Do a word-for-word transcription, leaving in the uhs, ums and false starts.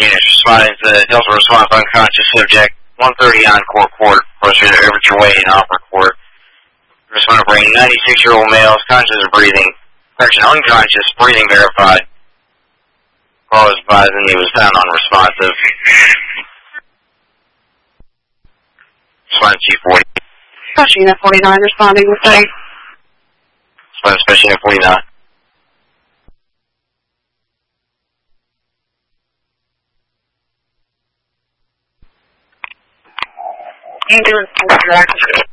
Units responding to the Delta response unconscious subject, one thirty on court court, closer to Overture Way in Opera Court. Respondent bringing ninety-six-year-old male, conscious of breathing, correction, unconscious, breathing verified. Call was advised and he was found unresponsive. Respondent Chief forty. Special Unit forty-nine responding with same. Respondent Special Unit forty-nine. You doing